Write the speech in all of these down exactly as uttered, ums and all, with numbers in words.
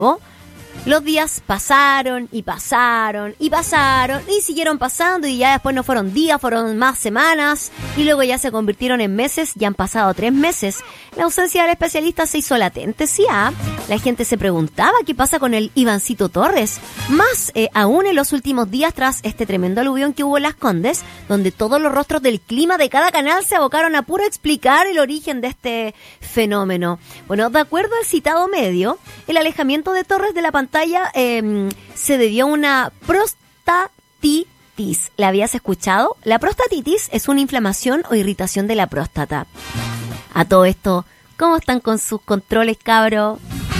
¿Oh? Los días pasaron y pasaron y pasaron y siguieron pasando y ya después no fueron días, fueron más semanas y luego ya se convirtieron en meses y han pasado tres meses. La ausencia del especialista se hizo latente, sí, ¿ah? La gente se preguntaba qué pasa con el Ivancito Torres. Más eh, aún en los últimos días tras este tremendo aluvión que hubo en Las Condes, donde todos los rostros del clima de cada canal se abocaron a puro explicar el origen de este fenómeno. Bueno, de acuerdo al citado medio, el alejamiento de Torres de la pantalla eh, se debió a una prostatitis. ¿La habías escuchado? La prostatitis es una inflamación o irritación de la próstata. A todo esto, ¿cómo están con sus controles, cabro?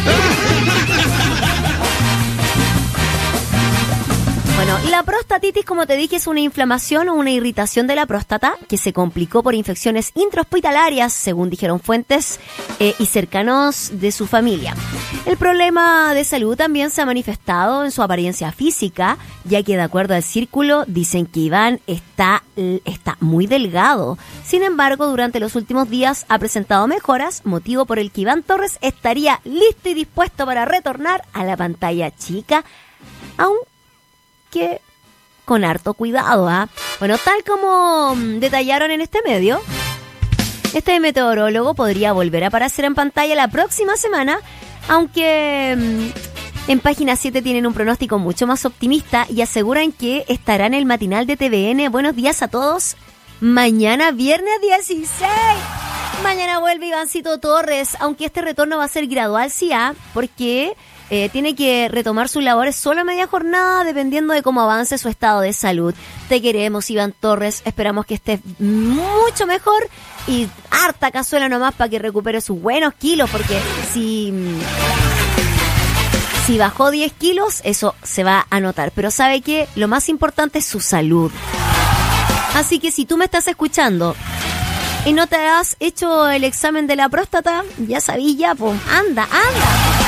Bueno, la prostatitis, como te dije, es una inflamación o una irritación de la próstata que se complicó por infecciones intrahospitalarias, según dijeron fuentes eh, y cercanos de su familia. El problema de salud también se ha manifestado en su apariencia física, ya que de acuerdo al Círculo dicen que Iván está, está muy delgado. Sin embargo, durante los últimos días ha presentado mejoras, motivo por el que Iván Torres estaría listo y dispuesto para retornar a la pantalla chica, aún que con harto cuidado, ¿ah? ¿eh? Bueno, tal como detallaron en este medio, este meteorólogo podría volver a aparecer en pantalla la próxima semana, aunque en Página siete tienen un pronóstico mucho más optimista y aseguran que estará en el matinal de T V N. Buenos días a todos. Mañana, viernes dieciséis. Mañana vuelve Ivancito Torres, aunque este retorno va a ser gradual, sí, ¿ah? Porque Eh, tiene que retomar sus labores solo a media jornada, dependiendo de cómo avance su estado de salud. Te queremos, Iván Torres. Esperamos que estés mucho mejor y harta cazuela nomás para que recupere sus buenos kilos, porque si, si bajó diez kilos, eso se va a notar. Pero ¿sabe qué? Lo más importante es su salud. Así que si tú me estás escuchando y no te has hecho el examen de la próstata, ya sabí ya, pues, anda, anda.